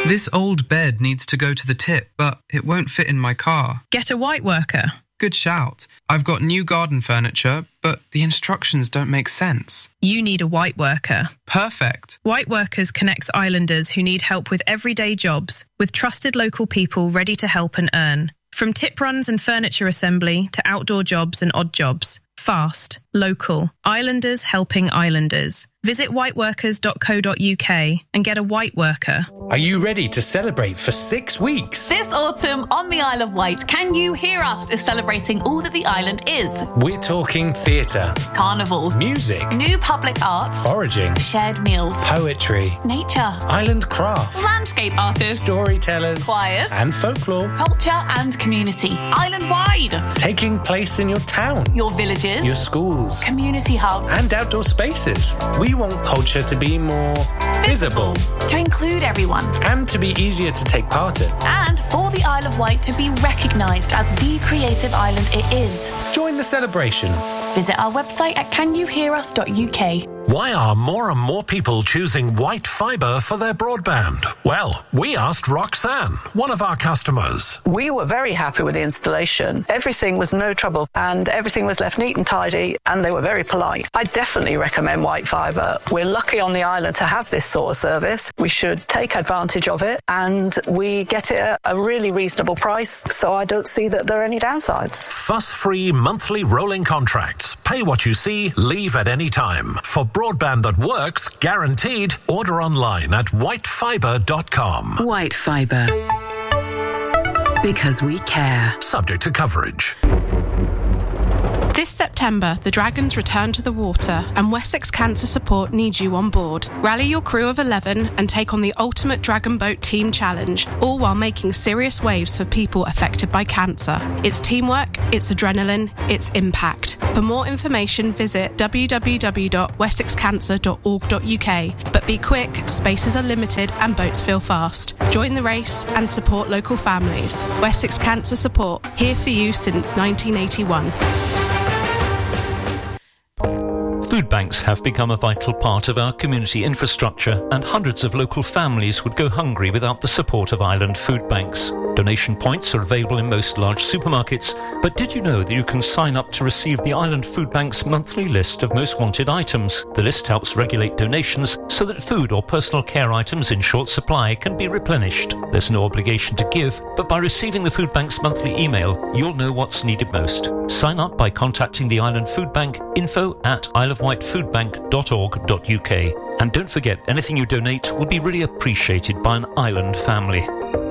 This old bed needs to go to the tip, but it won't fit in my car. Get a white worker. Good shout. I've got new garden furniture, but the instructions don't make sense. You need a white worker. Perfect. White Workers connects islanders who need help with everyday jobs, with trusted local people ready to help and earn. From tip runs and furniture assembly to outdoor jobs and odd jobs. Fast, local, islanders helping islanders. Visit whiteworkers.co.uk and get a white worker. Are you ready to celebrate for 6 weeks? This autumn on the Isle of Wight, Can You Hear Us is celebrating all that the island is. We're talking theatre, Carnivals, music, new public art, foraging, shared meals, poetry, nature, island crafts, landscape artists, storytellers, choirs, and folklore. culture and community, island-wide. Taking place in your town, Your villages, your schools, community hubs, and outdoor spaces. We want culture to be more visible to include everyone, and to be easier to take part in. and for the Isle of Wight to be recognised as the creative island it is. Join the celebration. Visit our website at canyouhearus.uk. Why are more and more people choosing white fibre for their broadband? Well, we asked Roxanne, one of our customers. We were very happy with the installation. Everything was no trouble and everything was left neat and tidy and they were very polite. I definitely recommend white fibre. We're lucky on the island to have this sort of service. We should take advantage of it and we get it at a really reasonable price, so I don't see that there are any downsides. Fuss-free monthly rolling contracts. Pay what you see, leave at any time. For broadband that works, guaranteed, order online at whitefibre.com. White Fibre. Because we care. Subject to coverage. This September, the Dragons return to the water and Wessex Cancer Support needs you on board. Rally your crew of 11 and take on the ultimate Dragon Boat Team Challenge, all while making serious waves for people affected by cancer. It's teamwork, it's adrenaline, it's impact. For more information, visit www.wessexcancer.org.uk. But be quick, spaces are limited and boats fill fast. Join the race and support local families. Wessex Cancer Support, here for you since 1981. Food banks have become a vital part of our community infrastructure, and hundreds of local families would go hungry without the support of island food banks. Donation points are available in most large supermarkets, but did you know that you can sign up to receive the Island Food Bank's monthly list of most wanted items? The list helps regulate donations so that food or personal care items in short supply can be replenished. There's no obligation to give, but by receiving the Food Bank's monthly email, you'll know what's needed most. Sign up by contacting the Island Food Bank, info@isleofwightfoodbank.org.uk. And don't forget, anything you donate will be really appreciated by an island family.